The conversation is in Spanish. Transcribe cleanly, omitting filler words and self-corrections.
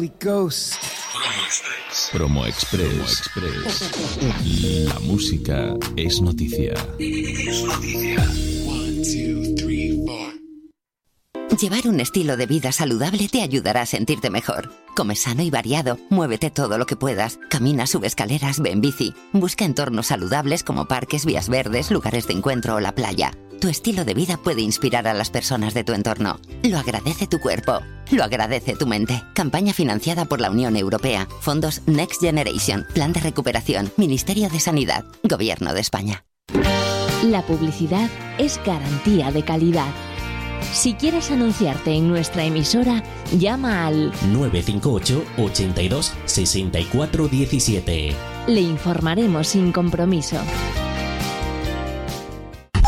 Holy Ghost. Promo Express. La música es noticia. Llevar un estilo de vida saludable te ayudará a sentirte mejor. Come sano y variado, muévete todo lo que puedas, camina, sube escaleras, ve en bici. Busca entornos saludables como parques, vías verdes, lugares de encuentro o la playa. Tu estilo de vida puede inspirar a las personas de tu entorno. Lo agradece tu cuerpo. Lo agradece tu mente. Campaña financiada por la Unión Europea. Fondos Next Generation. Plan de recuperación. Ministerio de Sanidad. Gobierno de España. La publicidad es garantía de calidad. Si quieres anunciarte en nuestra emisora, llama al 958 82 64 17. Le informaremos sin compromiso.